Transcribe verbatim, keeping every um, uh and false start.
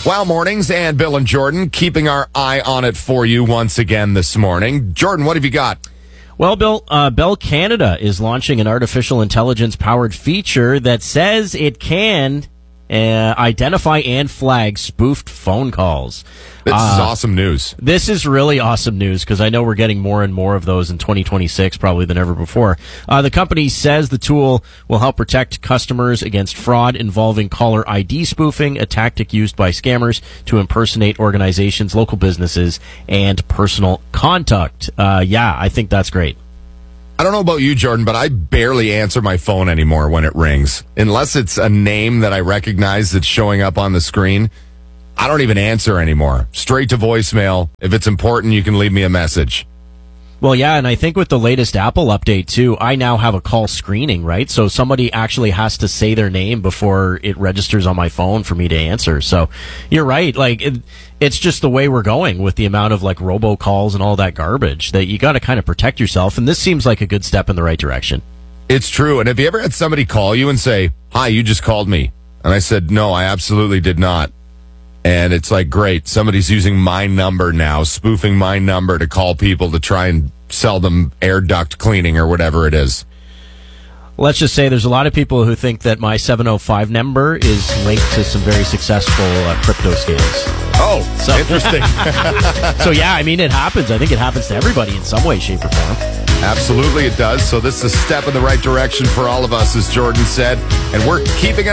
Wow Mornings and Bill and Jordan keeping our eye on it for you once again this morning. Jordan, what have you got? Well, Bill, uh, Bell Canada is launching an artificial intelligence-powered feature that says it can uh, identify and flag spoofed phone calls. This uh, is awesome news. This is really awesome news because I know we're getting more and more of those in twenty twenty-six probably than ever before. Uh, the company says the tool will help protect customers against fraud involving caller I D spoofing, a tactic used by scammers to impersonate organizations, local businesses, and personal contact. Uh, yeah, I think that's great. I don't know about you, Jordan, but I barely answer my phone anymore when it rings. Unless it's a name that I recognize that's showing up on the screen, I don't even answer anymore. Straight to voicemail. If it's important, you can leave me a message. Well, yeah, and I think with the latest Apple update, too, I now have a call screening, right? So somebody actually has to say their name before it registers on my phone for me to answer. So you're right. Like, it, it's just the way we're going with the amount of, like, robocalls and all that garbage that you got to kind of protect yourself. And this seems like a good step in the right direction. It's true. And have you ever had somebody call you and say, "Hi, you just called me"? And I said, "No, I absolutely did not." And it's like, great, somebody's using my number now, spoofing my number to call people to try and sell them air duct cleaning or whatever it is. Let's just say there's a lot of people who think that my seven oh five number is linked to some very successful uh, crypto scams. Oh, so interesting. So, yeah, I mean, it happens. I think it happens to everybody in some way, shape, or form. Absolutely it does. So this is a step in the right direction for all of us, as Jordan said. And we're keeping an